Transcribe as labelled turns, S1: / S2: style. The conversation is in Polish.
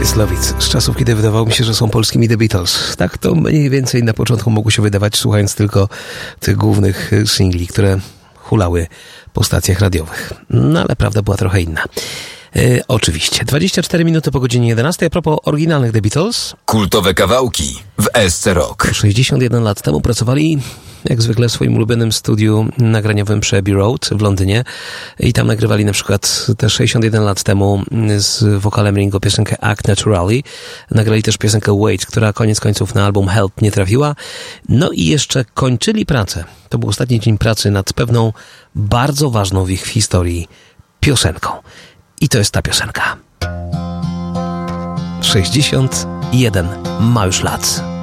S1: Love It. Z czasów, kiedy wydawało mi się, że są polskimi The Beatles. Tak to mniej więcej na początku mogło się wydawać, słuchając tylko tych głównych singli, które hulały po stacjach radiowych. No ale prawda była trochę inna. Oczywiście. 24 minuty po godzinie 11. A propos oryginalnych The Beatles.
S2: Kultowe kawałki w SC Rock.
S1: 61 lat temu pracowali, jak zwykle, w swoim ulubionym studiu nagraniowym przy Abbey Road w Londynie. I tam nagrywali na przykład też 61 lat temu z wokalem Ringo piosenkę Act Naturally. Nagrali też piosenkę Wait, która koniec końców na album Help nie trafiła. No i jeszcze kończyli pracę. To był ostatni dzień pracy nad pewną bardzo ważną w ich historii piosenką. I to jest ta piosenka. 61 ma już lat.